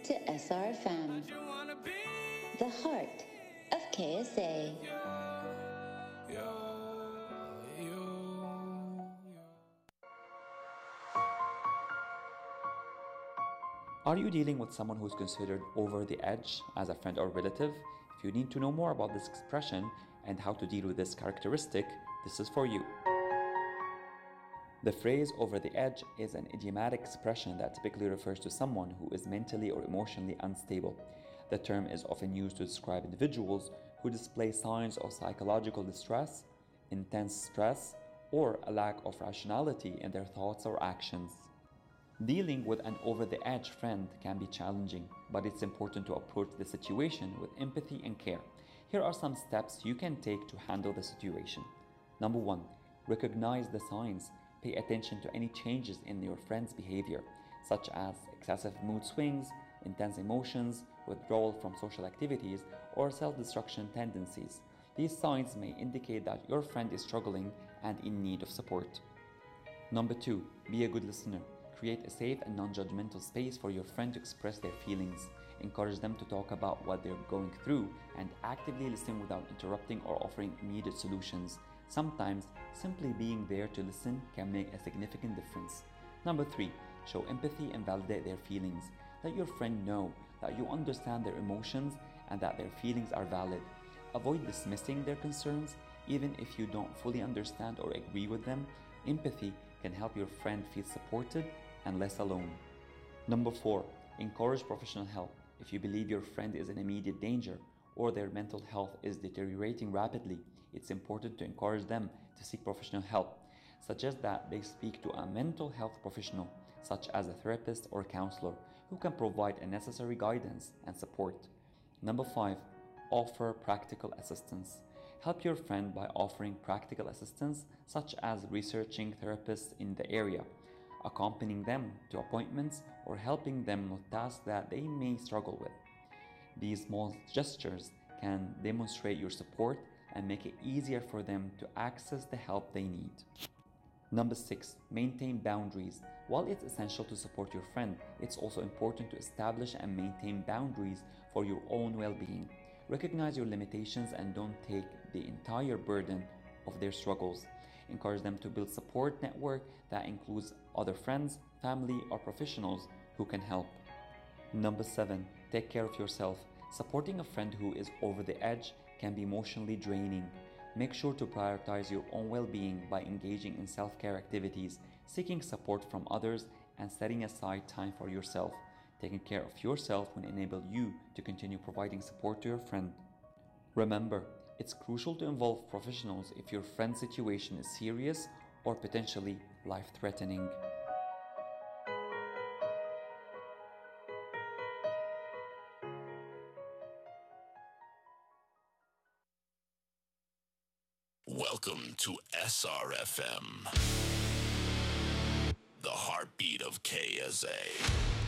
to SRFM, the heart of KSA. Are you dealing with someone who's considered over the edge as a friend or relative? If you need to know more about this expression and how to deal with this characteristic, this is for you. The phrase over the edge is an idiomatic expression that typically refers to someone who is mentally or emotionally unstable. The term is often used to describe individuals who display signs of psychological distress, intense stress, or a lack of rationality in their thoughts or actions. Dealing with an over-the-edge friend can be challenging, but it's important to approach the situation with empathy and care. Here are some steps you can take to handle the situation. Number 1. Recognize the signs. Pay attention to any changes in your friend's behavior, such as excessive mood swings, intense emotions, withdrawal from social activities, or self-destruction tendencies. These signs may indicate that your friend is struggling and in need of support. Number 2. Be a good listener. Create a safe and non-judgmental space for your friend to express their feelings. Encourage them to talk about what they're going through and actively listen without interrupting or offering immediate solutions. Sometimes, simply being there to listen can make a significant difference. Number 3. Show empathy and validate their feelings. Let your friend know that you understand their emotions and that their feelings are valid. Avoid dismissing their concerns, even if you don't fully understand or agree with them. Empathy can help your friend feel supported and less alone. Number 4. Encourage professional help. If you believe your friend is in immediate danger or their mental health is deteriorating rapidly, it's important to encourage them to seek professional help. Suggest that they speak to a mental health professional, such as a therapist or counselor, who can provide a necessary guidance and support. Number 5. Offer practical assistance. Help your friend by offering practical assistance, such as researching therapists in the area, accompanying them to appointments, or helping them with tasks that they may struggle with. These small gestures can demonstrate your support and make it easier for them to access the help they need. Number 6. Maintain boundaries. While it's essential to support your friend, it's also important to establish and maintain boundaries for your own well-being. Recognize your limitations and don't take the entire burden of their struggles. Encourage them to build support network that includes other friends, family, or professionals who can help. Number 7. Take care of yourself. Supporting a friend who is over the edge can be emotionally draining. Make sure to prioritize your own well-being by engaging in self-care activities, seeking support from others, and setting aside time for yourself. Taking care of yourself will enable you to continue providing support to your friend. Remember, it's crucial to involve professionals if your friend's situation is serious or potentially life-threatening. Welcome to SRFM, the heartbeat of KSA.